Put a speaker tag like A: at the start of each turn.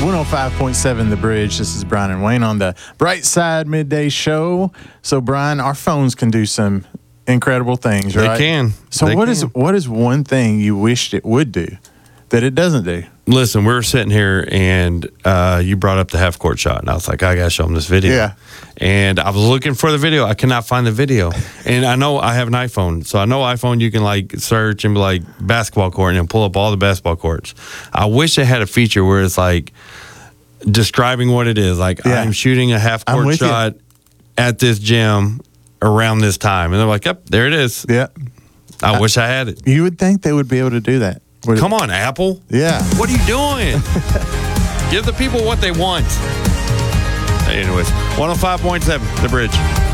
A: 105.7 The Bridge. This is Brian and Wayne on the Bright Side Midday Show. So, Brian, our phones can do some incredible things, right?
B: They can.
A: So, what is one thing you wished it would do that it doesn't do?
B: Listen, we were sitting here and you brought up the half court shot, and I was like, I gotta show them this video.
A: Yeah.
B: And I was looking for the video. I cannot find the video. And I know I have an iPhone, so I know iPhone you can like search and be like basketball court and pull up all the basketball courts. I wish it had a feature where it's like describing what it is. Like, I'm shooting a half court shot at this gym around this time, and they're like, "Yep, there it is."
A: Yeah.
B: I wish I had it.
A: You would think they would be able to do that.
B: Come on, Apple.
A: Yeah.
B: What are you doing? Give the people what they want. Anyways, 105.7, The Bridge.